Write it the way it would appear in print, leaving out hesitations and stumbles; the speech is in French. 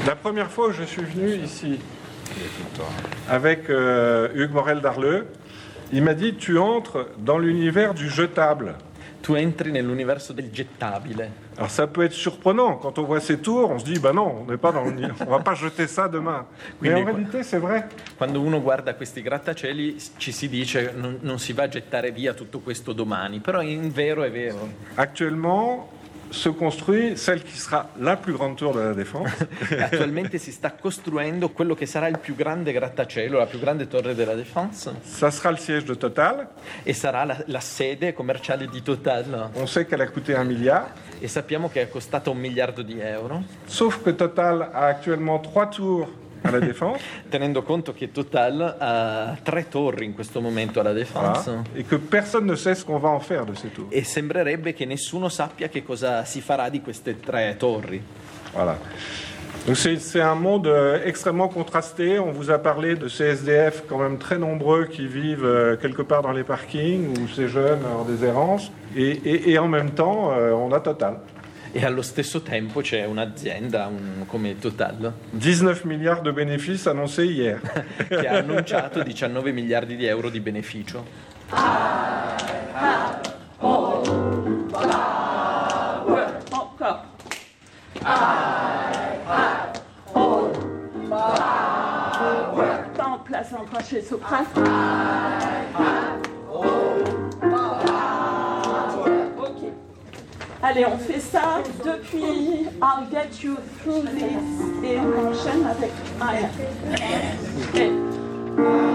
La première fois où je suis venu ici avec Hugues Morel-Darleux, il m'a dit tu entres dans l'univers du jetable. Tu entri nell'universo del gettabile. Alors ça peut être surprenant quand on voit ces tours, on se dit bah non, on n'est pas dans on va pas jeter ça demain. Mais en réalité c'est vrai. Quando uno guarda questi grattacieli ci si dice non si va a gettare via tutto questo domani, però in vero è vero. Actuellement se construit celle qui sera la plus grande tour de la Défense. Attualmente si sta costruendo quello che sarà il più grande grattacielo, la più grande torre della Défense. Ça sera le siège de Total. E sarà la sede commerciale di Total. On sait qu'elle a coûté 1 milliard. E sappiamo che è costata 1 miliardo di euro. Sauf que Total a actuellement 3 tours à la Défense. Tenendo conto che Total ha 3 torri in questo momento alla Défense. Voilà. Et que personne ne sait ce qu'on va en faire de ces tours. E sembrerebbe che nessuno sappia che cosa si farà di queste 3 torri. Voilà. Donc c'est un monde extrêmement contrasté. On vous a parlé de ces SDF quand même très nombreux qui vivent quelque part dans les parkings ou ces jeunes en déshérence. Et en même temps, on a Total. E allo stesso tempo c'è un'azienda come Total 19 milliards de bénéfices annoncés hier. che ha annunciato 19 miliardi di euro di beneficio. Pas en place encore chez Sopra. Ok. Allez, on fait ça depuis I'll get you through this et on enchaîne avec I am. Okay.